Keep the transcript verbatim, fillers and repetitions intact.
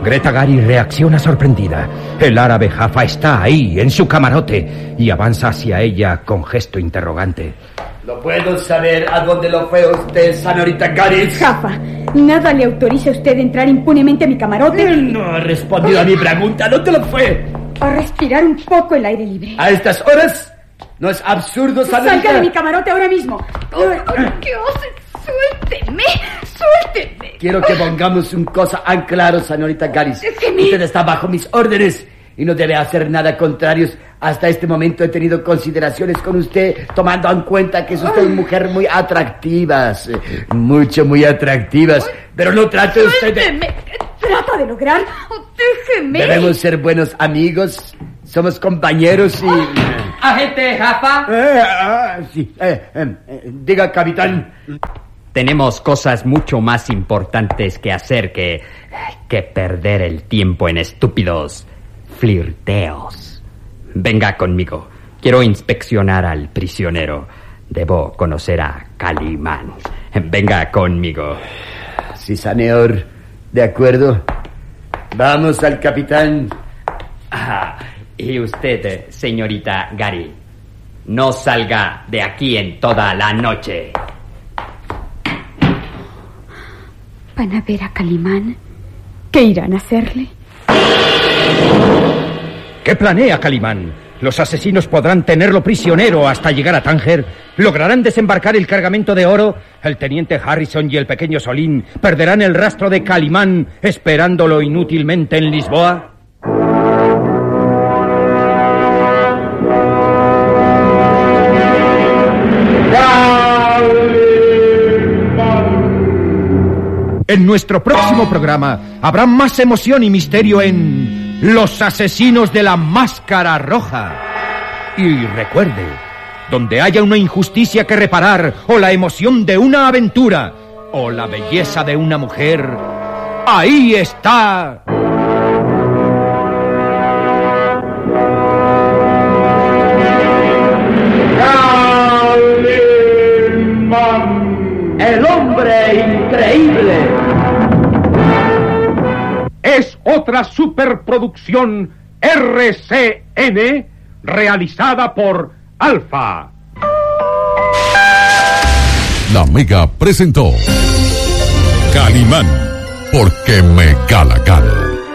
Greta Gary reacciona sorprendida. El árabe Jaffa está ahí, en su camarote, y avanza hacia ella con gesto interrogante. ¿Lo puedo saber a dónde lo fue usted, señorita Gary? Jaffa, ¿nada le autoriza a usted entrar impunemente a mi camarote? No ha respondido a mi pregunta. ¿Dónde lo fue? A respirar un poco el aire libre. ¿A estas horas? ¿No es absurdo, señorita? Salga de mi camarote ahora mismo. ¿Qué hace? Suélteme, suélteme. Quiero que pongamos una cosa en claro, señorita Gary. Déjeme. Usted está bajo mis órdenes y no debe hacer nada contrario. Hasta este momento he tenido consideraciones con usted, tomando en cuenta que es usted una mujer muy atractiva. Mucho, muy atractivas. Pero no trate usted de... Suélteme. Trata de lograr. Déjeme. Debemos ser buenos amigos. Somos compañeros y... Agente Jaffa. Eh, ah, sí. Eh, eh, eh, diga, capitán. Tenemos cosas mucho más importantes que hacer que... que perder el tiempo en estúpidos flirteos. Venga conmigo. Quiero inspeccionar al prisionero. Debo conocer a Calimán. Venga conmigo. Sí, señor. De acuerdo. Vamos al capitán. Ah, y usted, señorita Gary, no salga de aquí en toda la noche. ¿Van a ver a Calimán? ¿Qué irán a hacerle? ¿Qué planea Calimán? Los asesinos podrán tenerlo prisionero hasta llegar a Tánger. ¿Lograrán desembarcar el cargamento de oro? El teniente Harrison y el pequeño Solín perderán el rastro de Calimán esperándolo inútilmente en Lisboa. En nuestro próximo programa habrá más emoción y misterio en Los asesinos de la máscara roja. Y recuerde, donde haya una injusticia que reparar, o la emoción de una aventura, o la belleza de una mujer, ahí está... Calimán, el hombre increíble. Es otra superproducción R C N realizada por Alfa. La Mega presentó Calimán, porque me cala cala.